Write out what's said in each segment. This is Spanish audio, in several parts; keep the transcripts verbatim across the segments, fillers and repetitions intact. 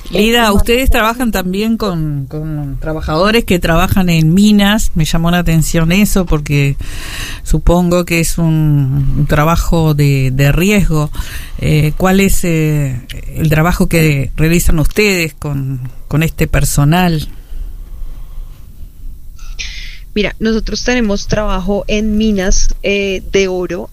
Lida, ustedes trabajan también con, con trabajadores que trabajan en minas. Me llamó la atención eso porque supongo que es un, un trabajo de, de riesgo. Eh, ¿Cuál es eh, el trabajo que realizan ustedes con, con este personal? Mira, nosotros tenemos trabajo en minas eh, de oro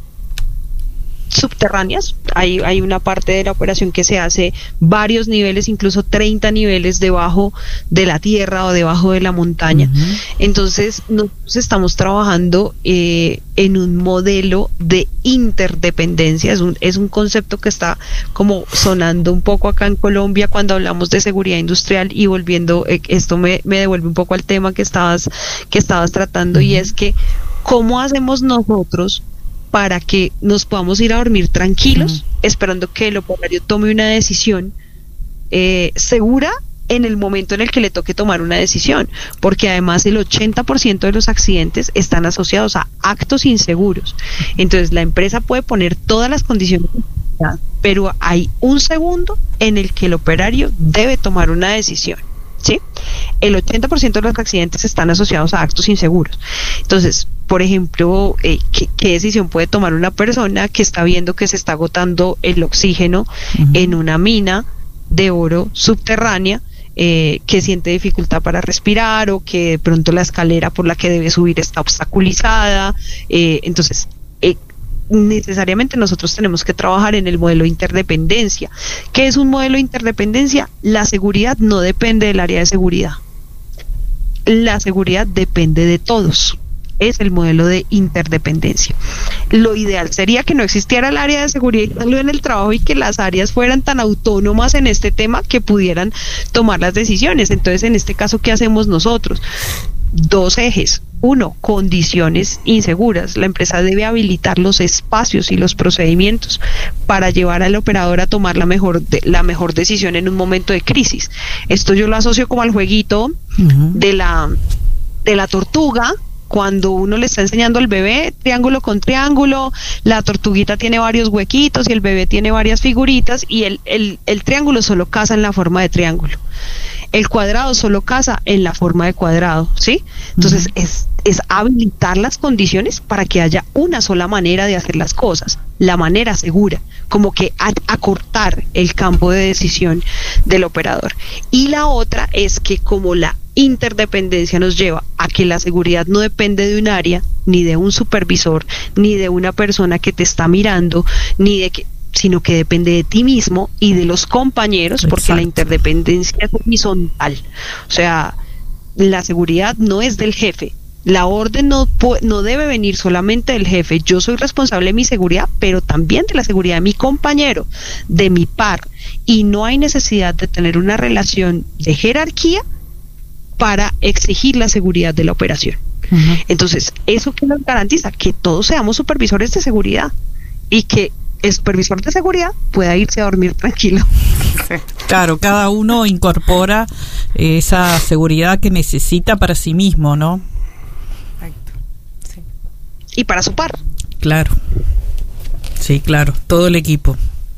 subterráneas. Hay, hay una parte de la operación que se hace varios niveles, incluso treinta niveles debajo de la tierra o debajo de la montaña. Uh-huh. Entonces nosotros estamos trabajando eh, en un modelo de interdependencia. Es un, es un concepto que está como sonando un poco acá en Colombia cuando hablamos de seguridad industrial, y volviendo, eh, esto me, me devuelve un poco al tema que estabas, que estabas tratando. Uh-huh. Y es que ¿cómo hacemos nosotros para que nos podamos ir a dormir tranquilos, uh-huh, esperando que el operario tome una decisión eh, segura en el momento en el que le toque tomar una decisión? Porque además el ochenta por ciento de los accidentes están asociados a actos inseguros. Entonces la empresa puede poner todas las condiciones, pero hay un segundo en el que el operario debe tomar una decisión, ¿sí? El ochenta por ciento de los accidentes están asociados a actos inseguros. Entonces, por ejemplo, eh, ¿qué, ¿qué decisión puede tomar una persona que está viendo que se está agotando el oxígeno, uh-huh, en una mina de oro subterránea, eh, que siente dificultad para respirar, o que de pronto la escalera por la que debe subir está obstaculizada? Eh, entonces, eh, necesariamente nosotros tenemos que trabajar en el modelo de interdependencia. ¿Qué es un modelo de interdependencia? La seguridad no depende del área de seguridad. La seguridad depende de todos. Es el modelo de interdependencia. Lo ideal sería que no existiera el área de seguridad y salud en el trabajo, y que las áreas fueran tan autónomas en este tema que pudieran tomar las decisiones. Entonces, en este caso, ¿qué hacemos nosotros? Dos ejes. Uno, condiciones inseguras. La empresa debe habilitar los espacios y los procedimientos para llevar al operador a tomar la mejor, de, la mejor decisión en un momento de crisis. Esto yo lo asocio como al jueguito, uh-huh, de la, de la tortuga. Cuando uno le está enseñando al bebé triángulo con triángulo, la tortuguita tiene varios huequitos y el bebé tiene varias figuritas, y el, el, el triángulo solo casa en la forma de triángulo. El cuadrado solo casa en la forma de cuadrado, ¿sí? Entonces, uh-huh, es, es habilitar las condiciones para que haya una sola manera de hacer las cosas, la manera segura, como que a, acortar el campo de decisión del operador. Y la otra es que, como la interdependencia nos lleva a que la seguridad no depende de un área, ni de un supervisor, ni de una persona que te está mirando, ni de que, sino que depende de ti mismo y de los compañeros. Exacto. Porque la interdependencia es horizontal. O sea, la seguridad no es del jefe. La orden no, no debe venir solamente del jefe. Yo soy responsable de mi seguridad, pero también de la seguridad de mi compañero, de mi par. Y no hay necesidad de tener una relación de jerarquía para exigir la seguridad de la operación. Uh-huh. Entonces, ¿eso qué nos garantiza? Que todos seamos supervisores de seguridad, y que el supervisor de seguridad pueda irse a dormir tranquilo. Claro, cada uno incorpora esa seguridad que necesita para sí mismo, ¿no? Exacto. Sí. Y para su par. Claro. Sí, claro, todo el equipo.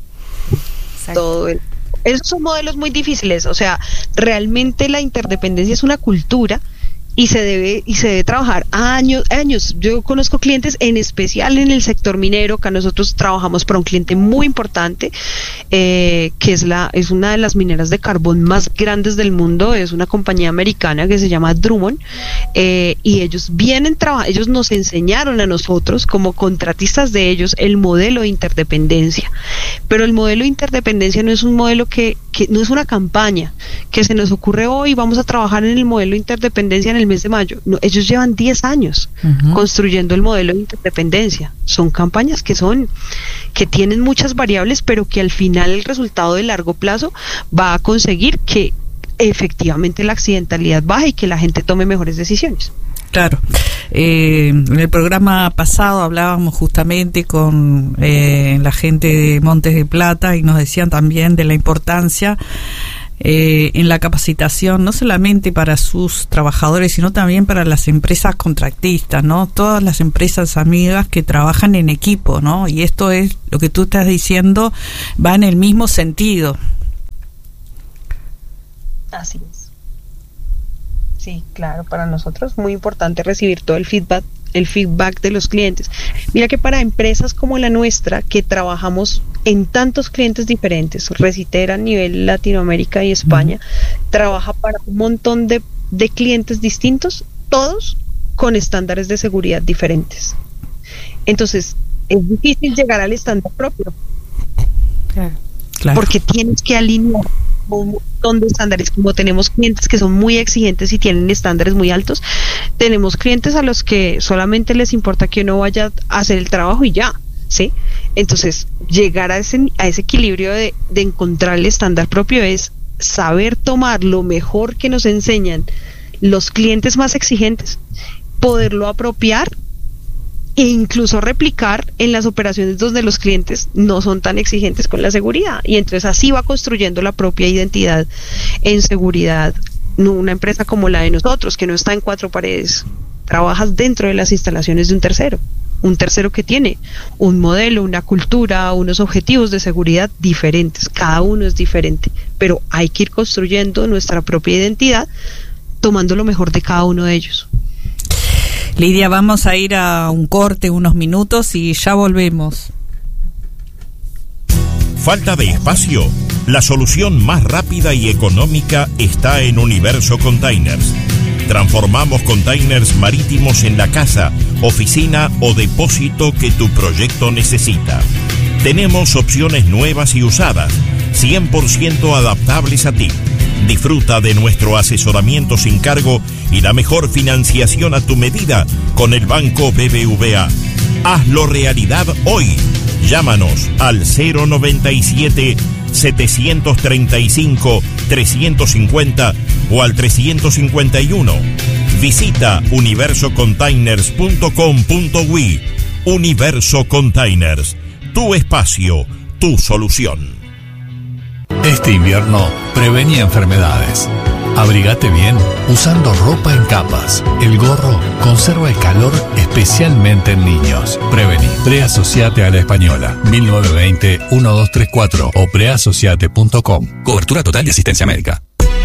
Exacto. Todo el Esos son modelos muy difíciles. O sea, realmente la interdependencia es una cultura, y se debe y se debe trabajar años, años. Yo conozco clientes, en especial en el sector minero, que nosotros trabajamos para un cliente muy importante, eh, que es la es una de las mineras de carbón más grandes del mundo. Es una compañía americana que se llama Drummond, eh, y ellos vienen traba- ellos nos enseñaron a nosotros, como contratistas de ellos, el modelo de interdependencia. Pero el modelo de interdependencia no es un modelo que, que no es una campaña que se nos ocurre hoy, vamos a trabajar en el modelo de interdependencia en el mes de mayo. No, ellos llevan diez años, uh-huh, construyendo el modelo de interdependencia. Son campañas que son, que tienen muchas variables, pero que al final el resultado de largo plazo va a conseguir que efectivamente la accidentalidad baje y que la gente tome mejores decisiones. Claro. Eh, en el programa pasado hablábamos justamente con eh, la gente de Montes de Plata, y nos decían también de la importancia Eh, en la capacitación, no solamente para sus trabajadores, sino también para las empresas contratistas, ¿no? Todas las empresas amigas que trabajan en equipo, ¿no? Y esto es lo que tú estás diciendo, va en el mismo sentido. Así es. Sí, claro, para nosotros es muy importante recibir todo el feedback, el feedback de los clientes. Mira que para empresas como la nuestra, que trabajamos en tantos clientes diferentes, Recitera a nivel Latinoamérica y España, uh-huh. trabaja para un montón de, de clientes distintos, todos con estándares de seguridad diferentes. Entonces, es difícil llegar al estándar propio. Claro. Claro. Porque tienes que alinear un montón de estándares. Como tenemos clientes que son muy exigentes y tienen estándares muy altos, tenemos clientes a los que solamente les importa que uno vaya a hacer el trabajo y ya, ¿sí? Entonces, llegar a ese, a ese equilibrio de, de encontrar el estándar propio es saber tomar lo mejor que nos enseñan los clientes más exigentes, poderlo apropiar e incluso replicar en las operaciones donde los clientes no son tan exigentes con la seguridad, y entonces así va construyendo la propia identidad en seguridad. Una empresa como la de nosotros, que no está en cuatro paredes, trabajas dentro de las instalaciones de un tercero, un tercero que tiene un modelo, una cultura, unos objetivos de seguridad diferentes, cada uno es diferente, pero hay que ir construyendo nuestra propia identidad tomando lo mejor de cada uno de ellos. Lidia, vamos a ir a un corte, unos minutos, y ya volvemos. ¿Falta de espacio? La solución más rápida y económica está en Universo Containers. Transformamos containers marítimos en la casa, oficina o depósito que tu proyecto necesita. Tenemos opciones nuevas y usadas, cien por ciento adaptables a ti. Disfruta de nuestro asesoramiento sin cargo y la mejor financiación a tu medida con el Banco B B V A. Hazlo realidad hoy. Llámanos al cero noventa y siete, setecientos treinta y cinco, trescientos cincuenta o al trescientos cincuenta y uno. Visita universo containers punto com punto uy. Universo Containers, tu espacio, tu solución. Este invierno, prevení enfermedades. Abrigate bien usando ropa en capas. El gorro conserva el calor especialmente en niños. Prevení. Preasociate a la Española. mil novecientos veinte, uno dos tres cuatro o preasociate punto com. Cobertura total de asistencia médica.